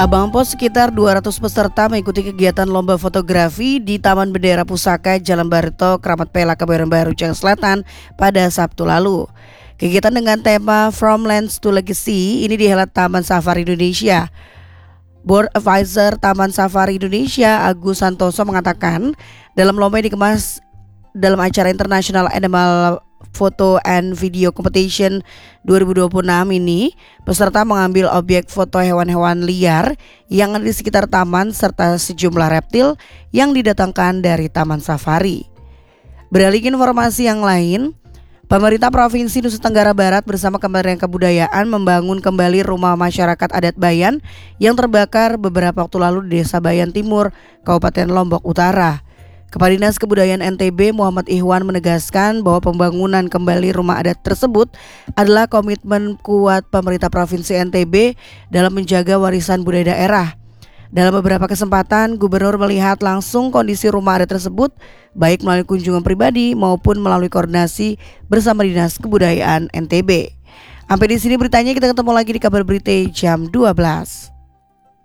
Abang Pos sekitar 200 peserta mengikuti kegiatan lomba fotografi di Taman Bendera Pusaka Jalan Barito, Kramat Pela, Kebayoran Baru, Jakarta Selatan pada Sabtu lalu. Kegiatan dengan tema From Lands to Legacy ini dihelat Taman Safari Indonesia. Board Advisor Taman Safari Indonesia Agus Santoso mengatakan dalam lomba yang dikemas dalam acara International Animal Photo and Video Competition 2026 ini, peserta mengambil objek foto hewan-hewan liar yang ada di sekitar taman serta sejumlah reptil yang didatangkan dari Taman Safari. Beralih ke informasi yang lain, pemerintah Provinsi Nusa Tenggara Barat bersama Kementerian Kebudayaan membangun kembali rumah masyarakat adat Bayan yang terbakar beberapa waktu lalu di Desa Bayan Timur, Kabupaten Lombok Utara. Kepala Dinas Kebudayaan NTB Muhammad Ihwan menegaskan bahwa pembangunan kembali rumah adat tersebut adalah komitmen kuat pemerintah Provinsi NTB dalam menjaga warisan budaya daerah. Dalam beberapa kesempatan, Gubernur melihat langsung kondisi rumah adat tersebut, baik melalui kunjungan pribadi maupun melalui koordinasi bersama Dinas Kebudayaan NTB. Sampai di sini beritanya, kita ketemu lagi di Kabar Berita jam 12.